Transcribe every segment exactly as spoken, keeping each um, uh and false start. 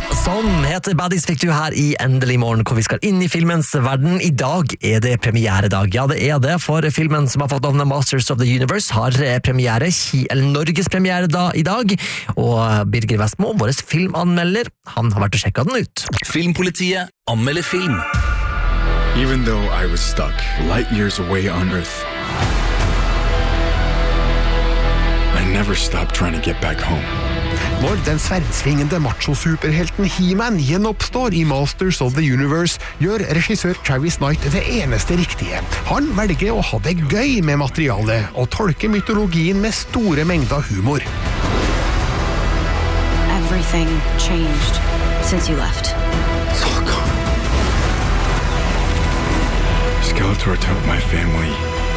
Sånn heter Baddies fikk du her i Endelig morgen, hvor vi skal inn i filmens verden. I dag er det premieredag. Ja, det er det, for filmen som har fått navnet Masters of the Universe har premiere, eller Norges premiere da i dag. Og Birger Vestmo, vår filmanmelder, han har vært og sjekket den ut. Filmpolitiet anmelder film. Even though I was stuck light years away on Earth, I never stopped trying to get back home. Når den sverdsvingende macho-superhelten He-Man gjenoppstår i Masters of the Universe, gjør regissør Travis Knight det eneste riktige. Han velger å ha det gøy med materialet, og tolke mytologien med store mengder humor. Everything changed since you left. It's all gone. Skeletor took my family.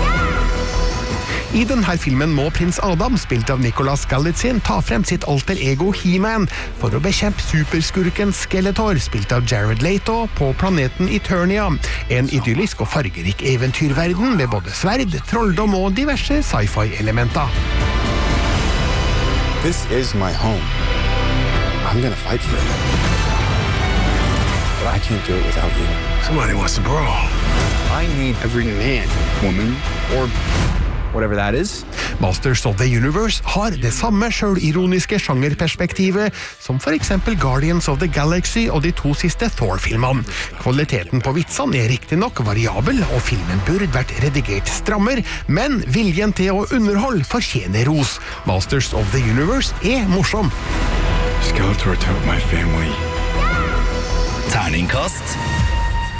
I denne filmen må prins Adam, spilt av Nicholas Galitzin, ta frem sitt alter ego He-Man for å bekjempe superskurken Skeletor, spilt av Jared Leto, på planeten Eternia. En idyllisk og fargerik eventyrverden med både sverd, trolldom og diverse sci-fi-elementer. This is my home. I'm gonna fight for it. But I can't do it without you. Somebody wants to brawl. I need every man, woman, or whatever that is. Masters of the Universe har det samme selvironiske sjangerperspektivet som for eksempel Guardians of the Galaxy og de to siste Thor-filmene. Kvaliteten på vitsene er riktig nok variabel, og filmen burde vært redigert strammer, men viljen til å underholde fortjener ros. Masters of the Universe er morsom. Skeletor took my family. Terningkast